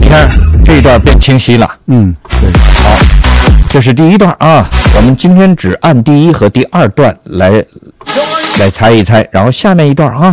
看这一段变清晰了。 嗯，对。 好，这是第一段啊。我们今天只按第一和第二段来猜一猜，然后下面一段啊。